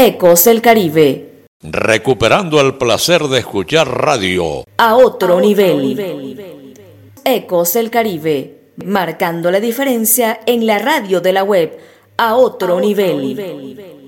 Ecos del Caribe. Recuperando el placer de escuchar radio. A otro nivel. Ecos del Caribe. Marcando la diferencia en la radio de la web. A otro nivel.